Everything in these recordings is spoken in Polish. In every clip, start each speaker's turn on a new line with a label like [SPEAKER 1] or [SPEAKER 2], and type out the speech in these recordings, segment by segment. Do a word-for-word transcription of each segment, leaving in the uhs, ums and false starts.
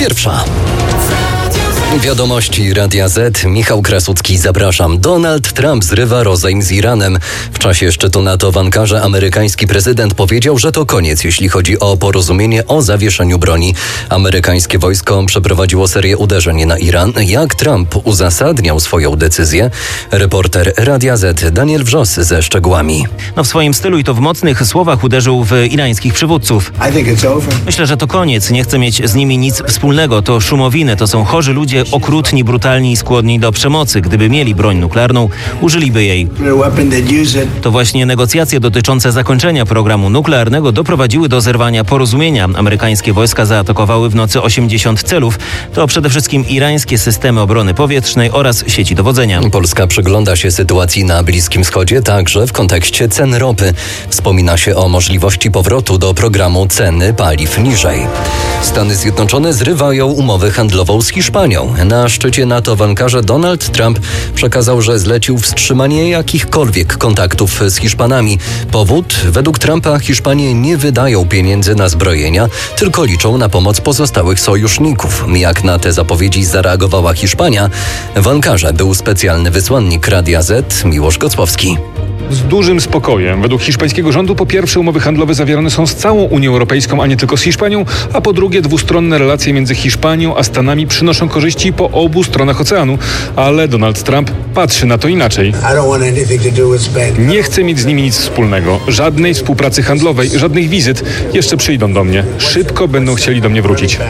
[SPEAKER 1] pierwsza. Wiadomości Radia Z. Michał Krasucki, zapraszam. Donald Trump zrywa rozejm z Iranem. W czasie szczytu NATO w Ankarze amerykański prezydent powiedział, że to koniec, jeśli chodzi o porozumienie o zawieszeniu broni. Amerykańskie wojsko przeprowadziło serię uderzeń na Iran. Jak Trump uzasadniał swoją decyzję? Reporter Radia Z. Daniel Wrzos ze szczegółami.
[SPEAKER 2] No w swoim stylu i to w mocnych słowach uderzył w irańskich przywódców. Myślę, że to koniec. Nie chcę mieć z nimi nic wspólnego. To szumowiny, to są chorzy ludzie, okrutni, brutalni i skłonni do przemocy. Gdyby mieli broń nuklearną, użyliby jej. To właśnie negocjacje dotyczące zakończenia programu nuklearnego doprowadziły do zerwania porozumienia. Amerykańskie wojska zaatakowały w nocy osiemdziesiąt celów. To przede wszystkim irańskie systemy obrony powietrznej oraz sieci dowodzenia.
[SPEAKER 1] Polska przygląda się sytuacji na Bliskim Wschodzie, także w kontekście cen ropy. Wspomina się o możliwości powrotu do programu ceny paliw niżej. Stany Zjednoczone zrywają umowę handlową z Hiszpanią. Na szczycie NATO w Ankarze Donald Trump przekazał, że zlecił wstrzymanie jakichkolwiek kontaktów z Hiszpanami. Powód? Według Trumpa Hiszpanie nie wydają pieniędzy na zbrojenia, tylko liczą na pomoc pozostałych sojuszników. Jak na te zapowiedzi zareagowała Hiszpania? W Ankarze był specjalny wysłannik Radia Z, Miłosz Gocłowski.
[SPEAKER 3] Z dużym spokojem. Według hiszpańskiego rządu po pierwsze umowy handlowe zawierane są z całą Unią Europejską, a nie tylko z Hiszpanią, a po drugie dwustronne relacje między Hiszpanią a Stanami przynoszą korzyści po obu stronach oceanu. Ale Donald Trump patrzy na to inaczej. Nie chcę mieć z nimi nic wspólnego. Żadnej współpracy handlowej, żadnych wizyt. Jeszcze przyjdą do mnie. Szybko będą chcieli do mnie wrócić.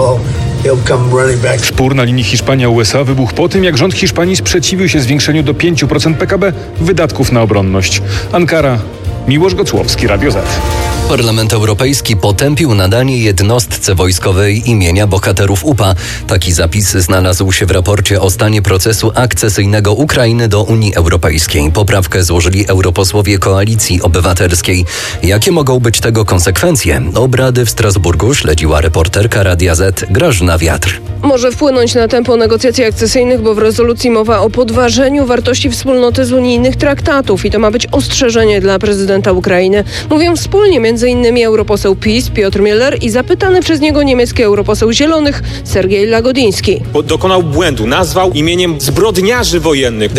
[SPEAKER 3] Szpór na linii Hiszpania-U S A wybuchł po tym, jak rząd Hiszpanii sprzeciwił się zwiększeniu do pięć procent P K B wydatków na obronność. Ankara, Miłosz Gocłowski, Radio Z.
[SPEAKER 1] Parlament Europejski potępił nadanie jednostce wojskowej imienia bohaterów U P A. Taki zapis znalazł się w raporcie o stanie procesu akcesyjnego Ukrainy do Unii Europejskiej. Poprawkę złożyli europosłowie Koalicji Obywatelskiej. Jakie mogą być tego konsekwencje? Obrady w Strasburgu śledziła reporterka Radia Z Grażyna Wiatr.
[SPEAKER 4] Może wpłynąć na tempo negocjacji akcesyjnych, bo w rezolucji mowa o podważeniu wartości wspólnoty z unijnych traktatów i to ma być ostrzeżenie dla prezydenta Ukrainy. Mówią wspólnie między innymi europoseł PiS Piotr Müller i zapytany przez niego niemiecki europoseł Zielonych Sergiej Lagodiński.
[SPEAKER 5] Dokonał błędu, nazwał imieniem zbrodniarzy wojennych.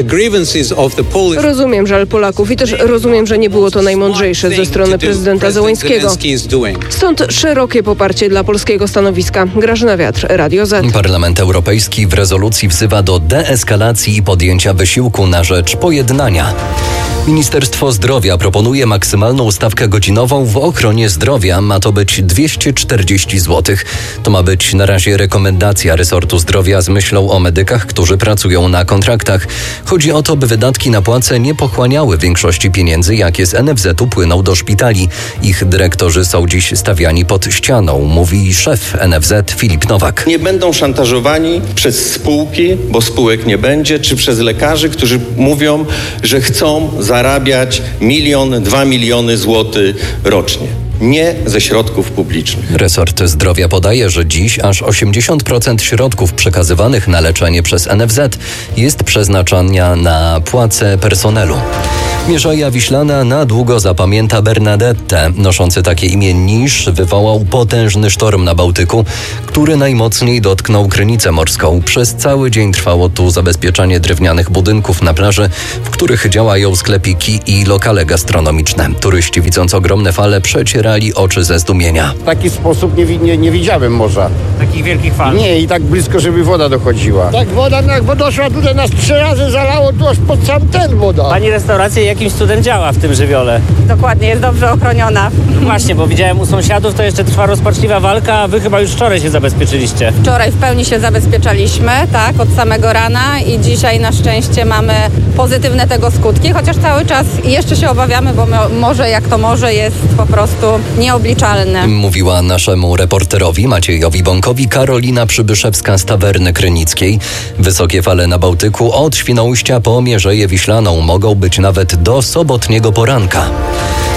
[SPEAKER 4] Rozumiem żal Polaków i też rozumiem, że nie było to najmądrzejsze ze strony prezydenta Zełenskiego. Stąd szerokie poparcie dla polskiego stanowiska. Grażyna Wiatr, Radio Z.
[SPEAKER 1] Parlament Europejski w rezolucji wzywa do deeskalacji i podjęcia wysiłku na rzecz pojednania. Ministerstwo Zdrowia proponuje maksymalną stawkę godzinową w ochronie zdrowia. Ma to być dwieście czterdzieści złotych. To ma być na razie rekomendacja resortu zdrowia z myślą o medykach, którzy pracują na kontraktach. Chodzi o to, by wydatki na płace nie pochłaniały większości pieniędzy, jakie z N F Z u płyną do szpitali. Ich dyrektorzy są dziś stawiani pod ścianą, mówi szef N F Z Filip Nowak.
[SPEAKER 6] Nie będą szantażowani przez spółki, bo spółek nie będzie, czy przez lekarzy, którzy mówią, że chcą zarabiać milion, dwa miliony złotych rocznie. Nie ze środków publicznych.
[SPEAKER 1] Resort Zdrowia podaje, że dziś aż osiemdziesiąt procent środków przekazywanych na leczenie przez N F Z jest przeznaczania na płace personelu. Mierzeja Wiślana na długo zapamięta Bernadette. Noszący takie imię niż wywołał potężny sztorm na Bałtyku, który najmocniej dotknął Krynicę Morską. Przez cały dzień trwało tu zabezpieczanie drewnianych budynków na plaży, w których działają sklepiki i lokale gastronomiczne. Turyści, widząc ogromne fale, przecierali oczy ze zdumienia.
[SPEAKER 7] W taki sposób nie, nie, nie widziałem morza.
[SPEAKER 2] Takich wielkich fal?
[SPEAKER 7] Nie, i tak blisko, żeby woda dochodziła. Tak, woda jak doszła tutaj, nas trzy razy zalało, tu aż pod sam ten woda.
[SPEAKER 2] Pani restauracja jakimś cudem działa w tym żywiole.
[SPEAKER 8] Dokładnie, jest dobrze ochroniona.
[SPEAKER 2] No właśnie, bo widziałem u sąsiadów, to jeszcze trwa rozpaczliwa walka, a wy chyba już wczoraj się zabezpieczyliście.
[SPEAKER 8] Wczoraj w pełni się zabezpieczaliśmy, tak, od samego rana i dzisiaj na szczęście mamy pozytywne tego skutki, chociaż cały czas jeszcze się obawiamy, bo morze jak to morze jest po prostu nieobliczalne.
[SPEAKER 1] Mówiła naszemu reporterowi Maciejowi Bąkowi Karolina Przybyszewska z Tawerny Krynickiej. Wysokie fale na Bałtyku od Świnoujścia po Mierzeję Wiślaną mogą być nawet do sobotniego poranka.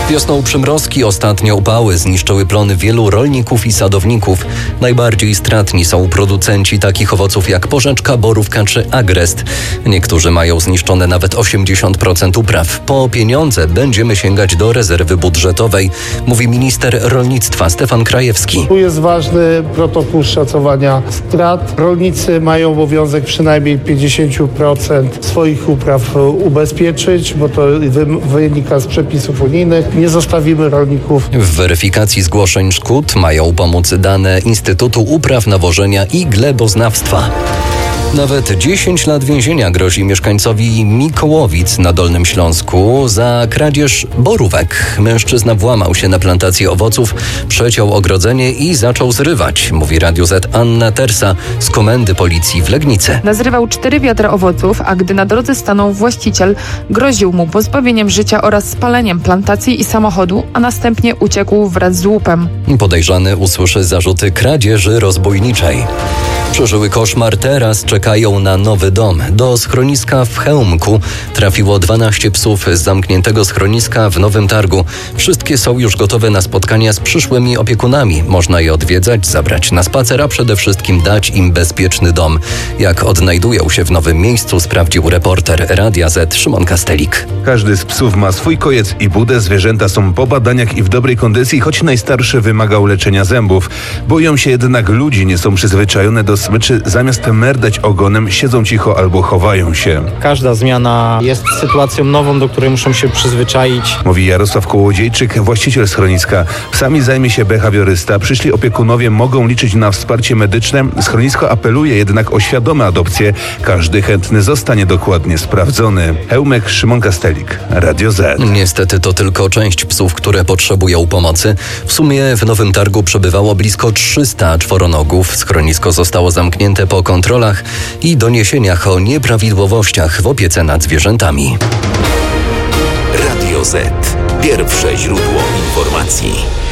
[SPEAKER 1] Wiosną przymrozki, ostatnie upały zniszczyły plony wielu rolników i sadowników. Najbardziej stratni są producenci takich owoców jak porzeczka, borówka czy agrest. Niektórzy mają zniszczone nawet osiemdziesiąt procent upraw. Po pieniądze będziemy sięgać do rezerwy budżetowej, mówi minister rolnictwa Stefan Krajewski.
[SPEAKER 9] Tu jest ważny protokół szacowania strat. Rolnicy mają obowiązek przynajmniej pięćdziesiąt procent swoich upraw ubezpieczyć, bo to wynika z przepisów unijnych. Nie zostawimy rolników.
[SPEAKER 1] W weryfikacji zgłoszeń szkód mają pomóc dane Instytutu Upraw, Nawożenia i Gleboznawstwa. Nawet dziesięć lat więzienia grozi mieszkańcowi Mikołowic na Dolnym Śląsku za kradzież borówek. Mężczyzna włamał się na plantację owoców, przeciął ogrodzenie i zaczął zrywać, mówi Radio Z Anna Tersa z Komendy Policji w Legnicy.
[SPEAKER 10] Nazrywał cztery wiadra owoców, a gdy na drodze stanął właściciel, groził mu pozbawieniem życia oraz spaleniem plantacji i samochodu, a następnie uciekł wraz z łupem.
[SPEAKER 1] Podejrzany usłyszy zarzuty kradzieży rozbójniczej. Przeżyły koszmar, teraz czekają na nowy dom. Do schroniska w Chełmku trafiło dwanaście psów z zamkniętego schroniska w Nowym Targu. Wszystkie są już gotowe na spotkania z przyszłymi opiekunami. Można je odwiedzać, zabrać na spacer, a przede wszystkim dać im bezpieczny dom. Jak odnajdują się w nowym miejscu, sprawdził reporter Radia Z Szymon Kastelik.
[SPEAKER 11] Każdy z psów ma swój kojec i budę. Zwierzęta są po badaniach i w dobrej kondycji, choć najstarszy wymagał leczenia zębów. Boją się jednak ludzi, nie są przyzwyczajone do smyczy, zamiast merdać ogonem siedzą cicho albo chowają się.
[SPEAKER 12] Każda zmiana jest sytuacją nową, do której muszą się przyzwyczaić.
[SPEAKER 11] Mówi Jarosław Kołodziejczyk, właściciel schroniska. Sami zajmie się behawiorysta. Przyszli opiekunowie mogą liczyć na wsparcie medyczne. Schronisko apeluje jednak o świadome adopcje. Każdy chętny zostanie dokładnie sprawdzony. Chełmek, Szymon Kastelik, Radio Z.
[SPEAKER 1] Niestety to tylko część psów, które potrzebują pomocy. W sumie w Nowym Targu przebywało blisko trzysta czworonogów. Schronisko zostało zamknięte po kontrolach i doniesieniach o nieprawidłowościach w opiece nad zwierzętami.
[SPEAKER 13] Radio Z. Pierwsze źródło informacji.